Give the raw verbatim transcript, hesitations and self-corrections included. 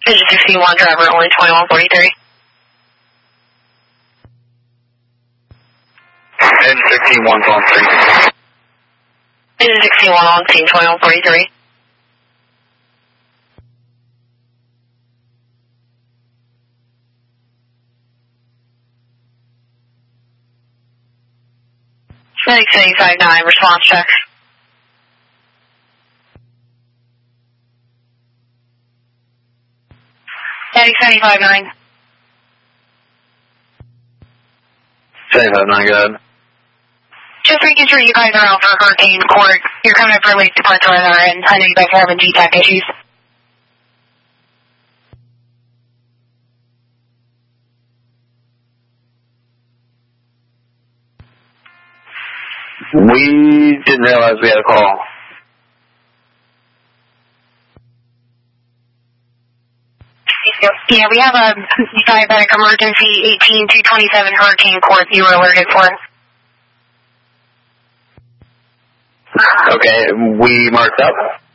Engine sixty-one, driver only twenty-one forty-three. Engine sixty-one, on three. Engine sixty-one on scene, twenty-one forty-three. Medic seventy-five nine, response check. Medic seventy-five nine. seventy-five nine, go ahead. Just making sure you guys are out for Hurricane Court. You're coming up for late departure on our end. I know you guys are having G TAC issues. We didn't realize we had a call. Yeah, we have a diabetic emergency eighteen two twenty-seven Hurricane Court you were alerted for. Okay, we marked up.